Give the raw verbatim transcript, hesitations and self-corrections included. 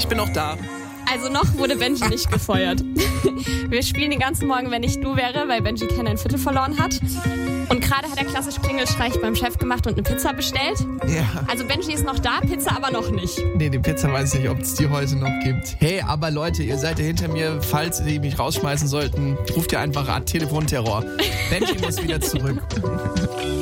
Ich bin auch da. Also noch wurde Benji nicht gefeuert. Wir spielen den ganzen Morgen, wenn ich du wäre, weil Benji kein ein Viertel verloren hat. Und gerade hat er klassisch Klingelstreich beim Chef gemacht und eine Pizza bestellt. Ja. Also Benji ist noch da, Pizza aber noch nicht. Nee, die Pizza weiß ich nicht, ob es die heute noch gibt. Hey, aber Leute, ihr seid ja hinter mir. Falls sie mich rausschmeißen sollten, ruft ihr einfach an. Telefonterror. Benji muss wieder zurück.